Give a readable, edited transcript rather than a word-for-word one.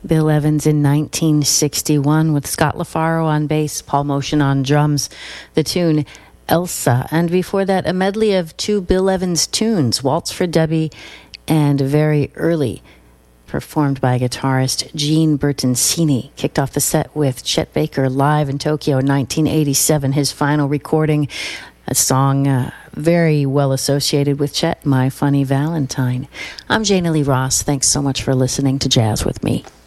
Bill Evans in 1961 with Scott LaFaro on bass, Paul Motion on drums. The tune Elsa. And before that, a medley of two Bill Evans tunes, Waltz for Debbie and Very Early, performed by guitarist Gene Bertoncini. Kicked off the set with Chet Baker live in Tokyo in 1987, his final recording. A song very well associated with Chet, My Funny Valentine. I'm Jana Lee Ross. Thanks so much for listening to Jazz with Me.